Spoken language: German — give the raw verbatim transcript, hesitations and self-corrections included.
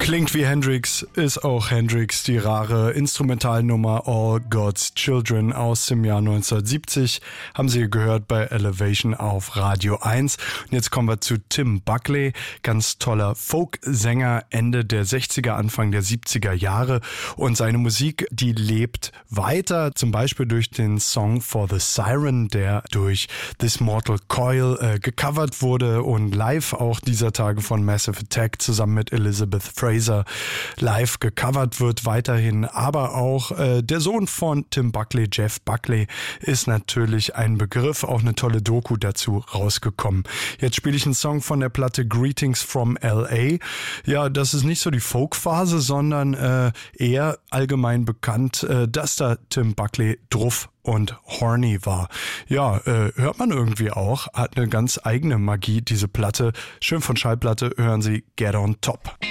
Klingt wie Hendrix, ist auch Hendrix, die rare Instrumentalnummer All God's Children aus dem Jahr neunzehnhundertsiebzig. Haben Sie gehört bei Elevation auf Radio eins. Und jetzt kommen wir zu Tim Buckley, ganz toller Folksänger, Ende der sechziger, Anfang der siebziger Jahre. Und seine Musik, die lebt weiter, zum Beispiel durch den Song For the Siren, der durch This Mortal Coil äh, gecovert wurde und live auch dieser Tage von Massive Attack zusammen mit Elizabeth Fraser live gecovert wird weiterhin, aber auch äh, der Sohn von Tim Buckley, Jeff Buckley, ist natürlich ein Begriff, auch eine tolle Doku dazu rausgekommen. Jetzt spiele ich einen Song von der Platte Greetings from L A. Ja, das ist nicht so die Folk-Phase, sondern äh, eher allgemein bekannt, äh, dass da Tim Buckley drauf und horny war. Ja, äh, hört man irgendwie auch, hat eine ganz eigene Magie, diese Platte. Schön von Schallplatte hören Sie Get on Top.